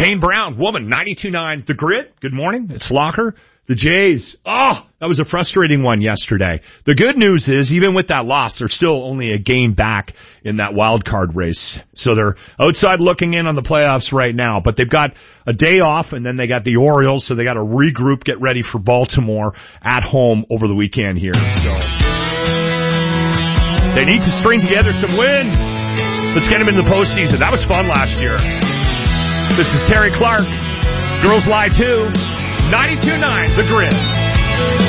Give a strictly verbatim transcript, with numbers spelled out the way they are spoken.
Kane Brown, woman, ninety-two nine. The Grit, good morning. It's Locker. The Jays, oh, that was a frustrating one yesterday. The good news is, even with that loss, they're still only a game back in that wild card race. So they're outside looking in on the playoffs right now. But they've got a day off, and then they got the Orioles, so they got to regroup, get ready for Baltimore at home over the weekend here. So they need to string together some wins. Let's get them in the postseason. That was fun last year. This is Terry Clark. Girls Lie too. ninety-two nine, The Grid.